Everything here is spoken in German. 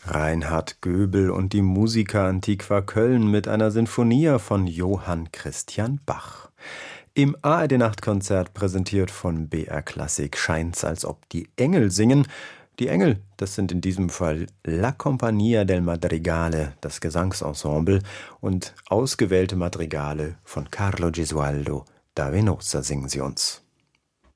Reinhard Göbel und die Musica Antiqua Köln mit einer Sinfonia von Johann Christian Bach. Im ARD-Nachtkonzert präsentiert von BR Klassik scheint's, als ob die Engel singen. Die Engel, das sind in diesem Fall La Compagnia del Madrigale, das Gesangsensemble, und ausgewählte Madrigale von Carlo Gesualdo da Venosa singen sie uns.